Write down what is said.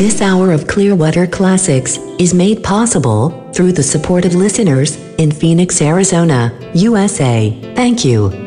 This hour of Clearwater Classics is made possible through the support of listeners in Phoenix, Arizona, USA. Thank you.